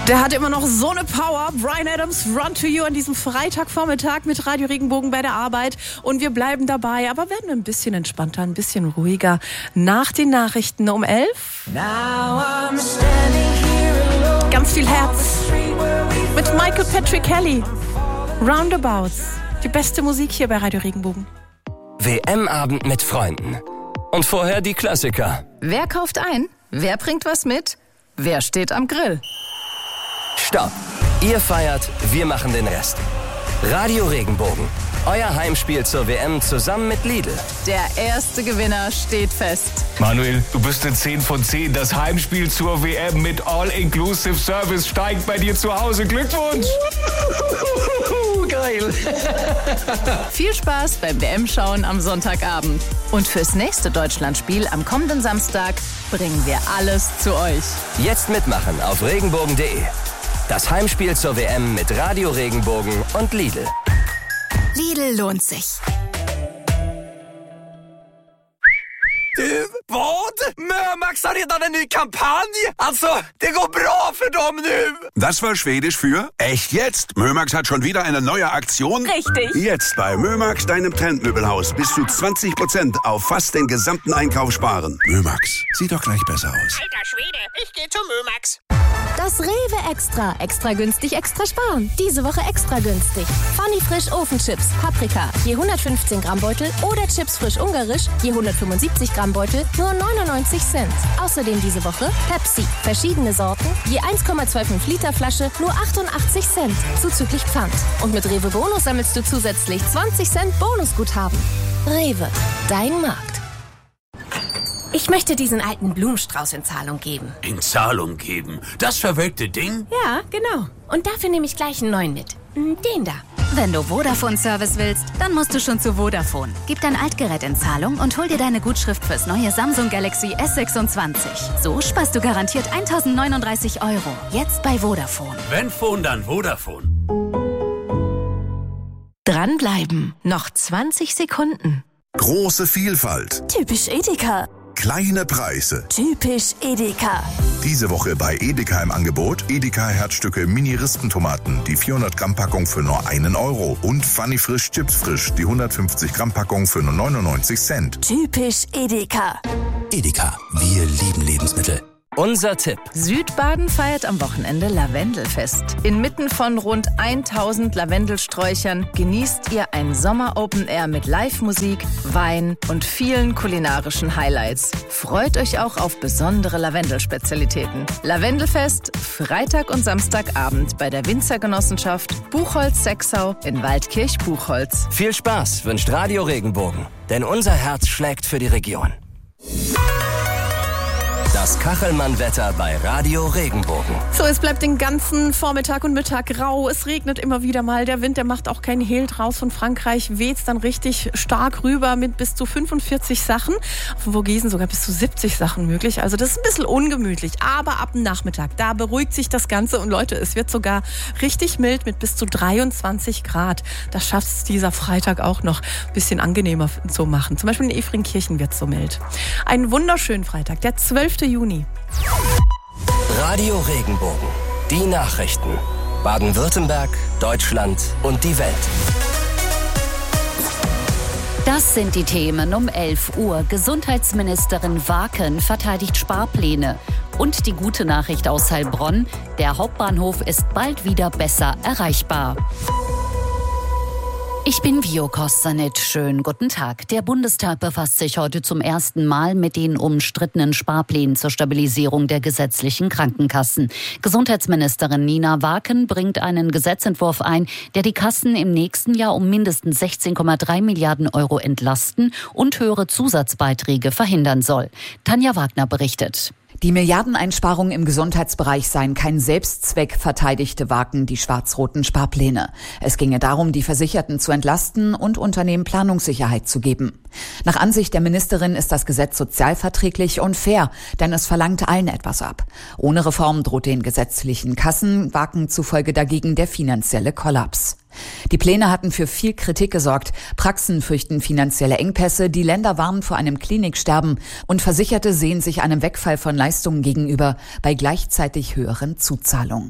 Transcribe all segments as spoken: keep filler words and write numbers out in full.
Der hat immer noch so eine Power. Bryan Adams, Run to You an diesem Freitagvormittag mit Radio Regenbogen bei der Arbeit. Und wir bleiben dabei, aber werden ein bisschen entspannter, ein bisschen ruhiger. Nach den Nachrichten um elf. Ganz viel Herz. Mit Michael Patrick Kelly. Roundabouts. Die beste Musik hier bei Radio Regenbogen. W M-Abend mit Freunden. Und vorher die Klassiker. Wer kauft ein? Wer bringt was mit? Wer steht am Grill? Stopp! Ihr feiert, wir machen den Rest. Radio Regenbogen. Euer Heimspiel zur W M zusammen mit Lidl. Der erste Gewinner steht fest. Manuel, du bist eine zehn von zehn. Das Heimspiel zur W M mit All-Inclusive Service steigt bei dir zu Hause. Glückwunsch! Geil! Viel Spaß beim W M-Schauen am Sonntagabend. Und fürs nächste Deutschlandspiel am kommenden Samstag bringen wir alles zu euch. Jetzt mitmachen auf regenbogen punkt de. Das Heimspiel zur W M mit Radio Regenbogen und Lidl. Lidl lohnt sich. Du, vad? Mömax har redan en ny kampanj. Alltså, det går bra för dem nu. Das war Schwedisch für echt jetzt. Mömax hat schon wieder eine neue Aktion. Richtig. Jetzt bei Mömax, deinem Trendmöbelhaus, bis zu zwanzig Prozent auf fast den gesamten Einkauf sparen. Mömax, sieht doch gleich besser aus. Alter Schwede, ich gehe zu Mömax. Das Rewe Extra. Extra günstig, extra sparen. Diese Woche extra günstig. Funny frisch Ofenchips, Paprika, je hundertfünfzehn Gramm Beutel oder Chips frisch ungarisch, je hundertfünfundsiebzig Gramm Beutel, nur neunundneunzig Cent. Außerdem diese Woche Pepsi, verschiedene Sorten, je eins Komma fünfundzwanzig Liter Flasche, nur achtundachtzig Cent, zuzüglich Pfand. Und mit Rewe Bonus sammelst du zusätzlich zwanzig Cent Bonusguthaben. Rewe, dein Markt. Ich möchte diesen alten Blumenstrauß in Zahlung geben. In Zahlung geben? Das verwelkte Ding? Ja, genau. Und dafür nehme ich gleich einen neuen mit. Den da. Wenn du Vodafone-Service willst, dann musst du schon zu Vodafone. Gib dein Altgerät in Zahlung und hol dir deine Gutschrift fürs neue Samsung Galaxy S sechsundzwanzig. So sparst du garantiert eintausendneununddreißig Euro. Jetzt bei Vodafone. Wenn Phone, dann Vodafone. Dranbleiben. Noch zwanzig Sekunden. Große Vielfalt. Typisch Edeka. Kleine Preise. Typisch Edeka. Diese Woche bei Edeka im Angebot Edeka Herzstücke Mini-Rispentomaten, die vierhundert Gramm Packung für nur einen Euro und Funny Frisch Chips Frisch, die hundertfünfzig Gramm Packung für nur neunundneunzig Cent. Typisch Edeka. Edeka, wir lieben Lebensmittel. Unser Tipp. Südbaden feiert am Wochenende Lavendelfest. Inmitten von rund tausend Lavendelsträuchern genießt ihr ein Sommer-Open-Air mit Live-Musik, Wein und vielen kulinarischen Highlights. Freut euch auch auf besondere Lavendelspezialitäten. Lavendelfest, Freitag und Samstagabend bei der Winzergenossenschaft Buchholz-Sexau in Waldkirch-Buchholz. Viel Spaß wünscht Radio Regenbogen, denn unser Herz schlägt für die Region. Das Kachelmann-Wetter bei Radio Regenbogen. So, es bleibt den ganzen Vormittag und Mittag grau. Es regnet immer wieder mal. Der Wind, der macht auch keinen Hehl draus. Von Frankreich weht's dann richtig stark rüber mit bis zu fünfundvierzig Sachen. Auf dem Vogesen sogar bis zu siebzig Sachen möglich. Also das ist ein bisschen ungemütlich. Aber ab dem Nachmittag, da beruhigt sich das Ganze. Und Leute, es wird sogar richtig mild mit bis zu dreiundzwanzig Grad. Das schafft es dieser Freitag auch noch ein bisschen angenehmer zu machen. Zum Beispiel in Efringkirchen wird es so mild. Einen wunderschönen Freitag, der zwölfte Juni. Radio Regenbogen. Die Nachrichten. Baden-Württemberg, Deutschland und die Welt. Das sind die Themen um elf Uhr. Gesundheitsministerin Waken verteidigt Sparpläne. Und die gute Nachricht aus Heilbronn: Der Hauptbahnhof ist bald wieder besser erreichbar. Ich bin Vio Kostanit. Schönen guten Tag. Der Bundestag befasst sich heute zum ersten Mal mit den umstrittenen Sparplänen zur Stabilisierung der gesetzlichen Krankenkassen. Gesundheitsministerin Nina Waken bringt einen Gesetzentwurf ein, der die Kassen im nächsten Jahr um mindestens sechzehn Komma drei Milliarden Euro entlasten und höhere Zusatzbeiträge verhindern soll. Tanja Wagner berichtet. Die Milliardeneinsparungen im Gesundheitsbereich seien kein Selbstzweck, verteidigte Waken die schwarz-roten Sparpläne. Es ginge darum, die Versicherten zu entlasten und Unternehmen Planungssicherheit zu geben. Nach Ansicht der Ministerin ist das Gesetz sozialverträglich und fair, denn es verlangt allen etwas ab. Ohne Reform droht den gesetzlichen Kassen Waken zufolge dagegen der finanzielle Kollaps. Die Pläne hatten für viel Kritik gesorgt. Praxen fürchten finanzielle Engpässe, die Länder warnen vor einem Kliniksterben und Versicherte sehen sich einem Wegfall von Leistungen gegenüber bei gleichzeitig höheren Zuzahlungen.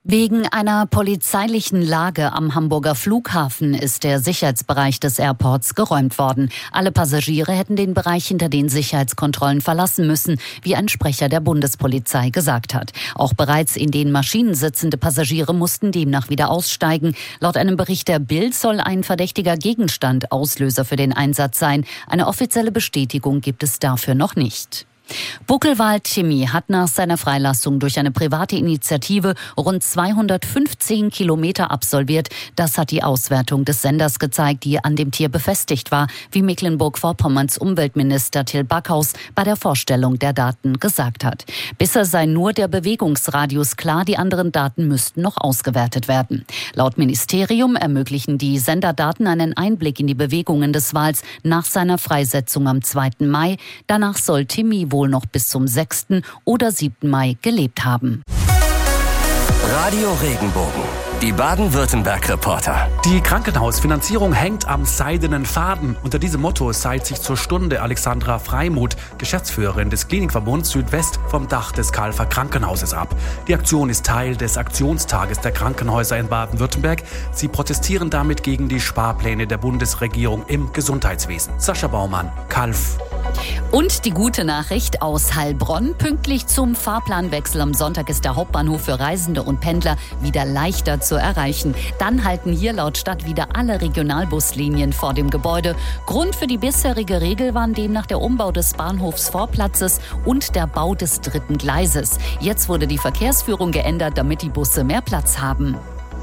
Wegen einer polizeilichen Lage am Hamburger Flughafen ist der Sicherheitsbereich des Airports geräumt worden. Alle Passagiere hätten den Bereich hinter den Sicherheitskontrollen verlassen müssen, wie ein Sprecher der Bundespolizei gesagt hat. Auch bereits in den Maschinen sitzende Passagiere mussten demnach wieder aussteigen. Laut einem Bericht der Bild soll ein verdächtiger Gegenstand Auslöser für den Einsatz sein. Eine offizielle Bestätigung gibt es dafür noch nicht. Buckelwald Chemie hat nach seiner Freilassung durch eine private Initiative rund zweihundertfünfzehn Kilometer absolviert. Das hat die Auswertung des Senders gezeigt, die an dem Tier befestigt war, wie Mecklenburg-Vorpommerns Umweltminister Till Backhaus bei der Vorstellung der Daten gesagt hat. Bisher sei nur der Bewegungsradius klar, die anderen Daten müssten noch ausgewertet werden. Laut Ministerium ermöglichen die Senderdaten einen Einblick in die Bewegungen des Wals nach seiner Freisetzung am zweiten Mai. Danach soll Timmy wohl noch bis zum sechsten oder siebten Mai gelebt haben. Radio Regenbogen, die Baden-Württemberg-Reporter. Die Krankenhausfinanzierung hängt am seidenen Faden. Unter diesem Motto seilt sich zur Stunde Alexandra Freimuth, Geschäftsführerin des Klinikverbunds Südwest, vom Dach des Kalfer Krankenhauses ab. Die Aktion ist Teil des Aktionstages der Krankenhäuser in Baden-Württemberg. Sie protestieren damit gegen die Sparpläne der Bundesregierung im Gesundheitswesen. Sascha Baumann, Kalf. Und die gute Nachricht aus Heilbronn. Pünktlich zum Fahrplanwechsel am Sonntag ist der Hauptbahnhof für Reisende und Pendler wieder leichter zu erreichen. Dann halten hier laut Stadt wieder alle Regionalbuslinien vor dem Gebäude. Grund für die bisherige Regel waren demnach der Umbau des Bahnhofsvorplatzes und der Bau des dritten Gleises. Jetzt wurde die Verkehrsführung geändert, damit die Busse mehr Platz haben.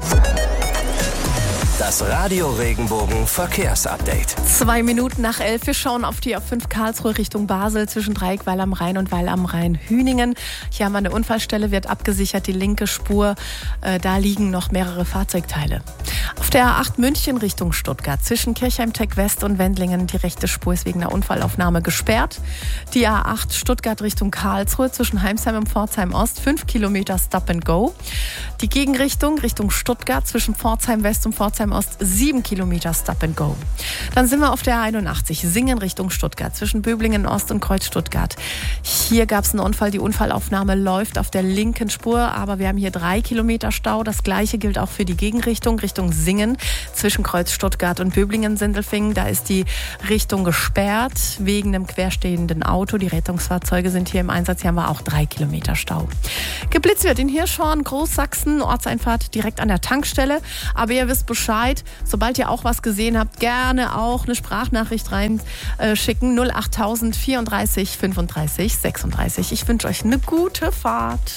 Das Radio Regenbogen Verkehrsupdate. Zwei Minuten nach elf. Wir schauen auf die A fünf Karlsruhe Richtung Basel zwischen Dreieck Weil am Rhein und Weil am Rhein-Hüningen. Hier haben wir eine Unfallstelle, wird abgesichert, die linke Spur. Äh, da liegen noch mehrere Fahrzeugteile. Auf der A acht München Richtung Stuttgart zwischen Kirchheim-Tech West und Wendlingen. Die rechte Spur ist wegen einer Unfallaufnahme gesperrt. Die A acht Stuttgart Richtung Karlsruhe zwischen Heimsheim und Pforzheim Ost. Fünf Kilometer Stop and Go. Die Gegenrichtung Richtung Stuttgart zwischen Pforzheim West und Pforzheim Ost. Sieben Kilometer Stop and Go. Dann sind wir auf der A einundachtzig Singen Richtung Stuttgart zwischen Böblingen Ost und Kreuz Stuttgart. Hier gab es einen Unfall. Die Unfallaufnahme läuft auf der linken Spur, aber wir haben hier drei Kilometer Stau. Das gleiche gilt auch für die Gegenrichtung Richtung Singen zwischen Kreuz Stuttgart und Böblingen-Sindelfingen. Da ist die Richtung gesperrt wegen einem querstehenden Auto. Die Rettungsfahrzeuge sind hier im Einsatz. Hier haben wir auch drei Kilometer Stau. Geblitzt wird in Hirschhorn, Großsachsen, Ortseinfahrt direkt an der Tankstelle. Aber ihr wisst Bescheid, sobald ihr auch was gesehen habt, gerne auch eine Sprachnachricht reinschicken. null achttausend vierunddreißig fünfunddreißig sechsunddreißig. Ich wünsche euch eine gute Fahrt.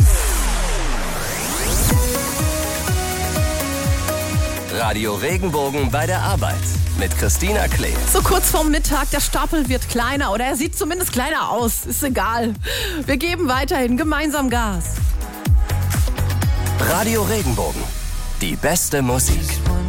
Radio Regenbogen bei der Arbeit mit Christina Klee. So kurz vorm Mittag, der Stapel wird kleiner oder er sieht zumindest kleiner aus. Ist egal. Wir geben weiterhin gemeinsam Gas. Radio Regenbogen, die beste Musik.